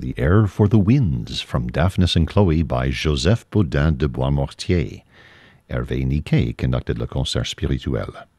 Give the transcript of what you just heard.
The Air for the Winds from Daphnis and Chloe by Joseph Baudin de Boismortier. Hervé Niquet conducted le concert spirituel.